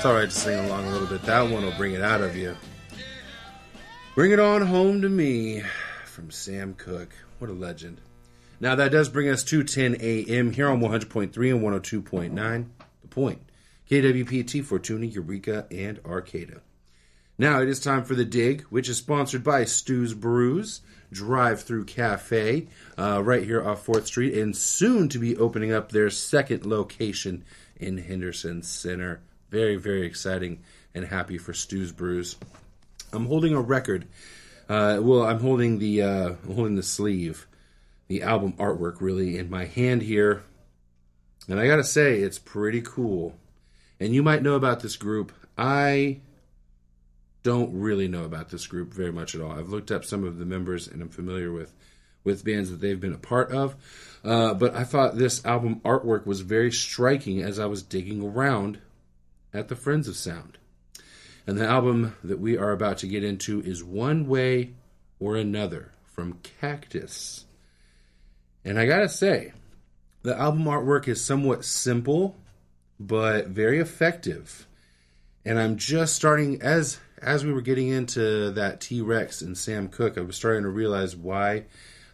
thought I'd sing along a little bit. That one will bring it out of you. Bring It On Home to Me from Sam Cooke. What a legend. Now that does bring us to 10 a.m. here on 100.3 and 102.9. The Point. KWPT, Fortuna, Eureka, and Arcata. Now it is time for The Dig, which is sponsored by Stu's Brews Drive-Thru Cafe, right here off 4th Street, and soon to be opening up their second location in Henderson Center. Very, very exciting and happy for Stu's Brews. I'm holding a record. I'm holding the sleeve, the album artwork, really, in my hand here. And I gotta say, it's pretty cool. And you might know about this group. I don't really know about this group very much at all. I've looked up some of the members, and I'm familiar with bands that they've been a part of. But I thought this album artwork was very striking as I was digging around at the Friends of Sound. And the album that we are about to get into is One Way or Another from Cactus. And I gotta say, the album artwork is somewhat simple, but very effective. And I'm just starting, as we were getting into that T-Rex and Sam Cooke, I was starting to realize why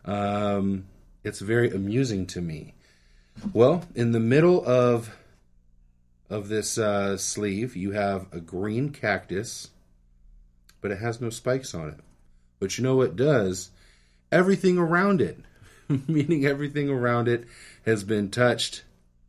it's very amusing to me. Well, in the middle of this sleeve, you have a green cactus, but it has no spikes on it. But you know what does? Everything around it, meaning everything around it has been touched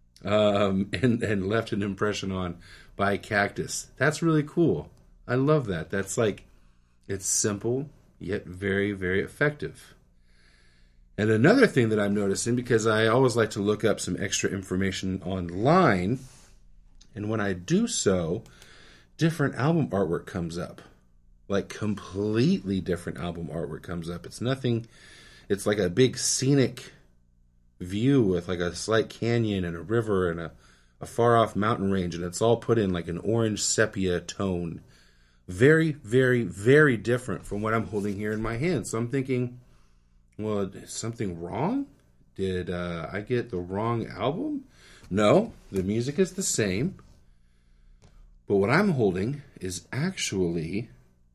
and left an impression on by cactus. That's really cool. I love that. That's like, it's simple, yet very, very effective. And another thing that I'm noticing, because I always like to look up some extra information online, and when I do so, different album artwork comes up. Like completely different album artwork comes up. It's like a big scenic view with like a slight canyon and a river and a far off mountain range, and it's all put in like an orange sepia tone. Very, very, very different from what I'm holding here in my hand. So I'm thinking, well, is something wrong? Did I get the wrong album? No, the music is the same. But what I'm holding is actually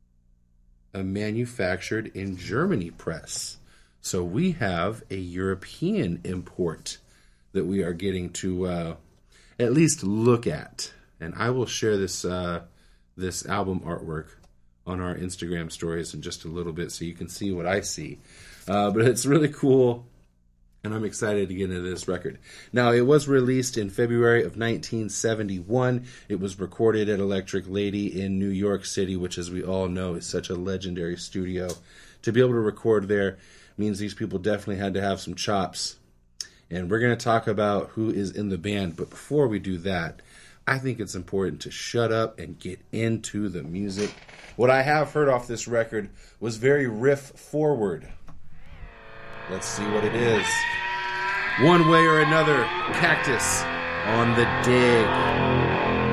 a manufactured in Germany press. So we have a European import that we are getting to at least look at. And I will share this album artwork on our Instagram stories in just a little bit so you can see what I see. But it's really cool, and I'm excited to get into this record. Now, it was released in February of 1971. It was recorded at Electric Lady in New York City, which, as we all know, is such a legendary studio. To be able to record there means these people definitely had to have some chops. And we're going to talk about who is in the band. But before we do that, I think it's important to shut up and get into the music. What I have heard off this record was very riff forward. Let's see what it is. One Way or Another, Cactus on The Dig.